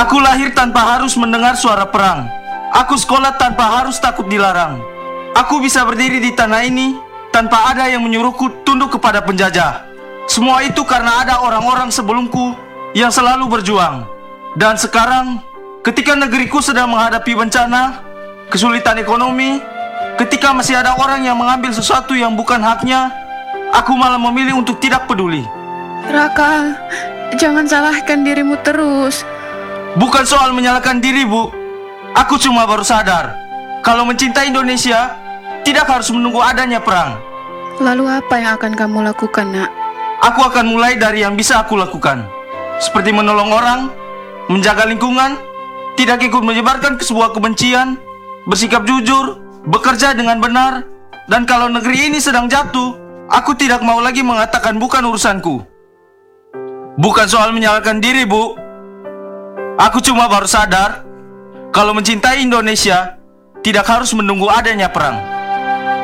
Aku lahir tanpa harus mendengar suara perang. Aku sekolah tanpa harus takut dilarang. Aku bisa berdiri di tanah ini tanpa ada yang menyuruhku tunduk kepada penjajah. Semua itu karena ada orang-orang sebelumku yang selalu berjuang. Dan sekarang, ketika negeriku sedang menghadapi bencana, kesulitan ekonomi, ketika masih ada orang yang mengambil sesuatu yang bukan haknya, aku malah memilih untuk tidak peduli. Raka, jangan salahkan dirimu terus. Bukan soal menyalahkan diri, Bu. Aku cuma baru sadar kalau mencintai Indonesia tidak harus menunggu adanya perang. Lalu apa yang akan kamu lakukan, Nak? Aku akan mulai dari yang bisa aku lakukan, seperti menolong orang, menjaga lingkungan, tidak ikut menyebarkan ke sebuah kebencian, bersikap jujur, bekerja dengan benar, dan kalau negeri ini sedang jatuh, aku tidak mau lagi mengatakan bukan urusanku. Bukan soal menyalahkan diri, Bu. Aku cuma baru sadar kalau mencintai Indonesia tidak harus menunggu adanya perang.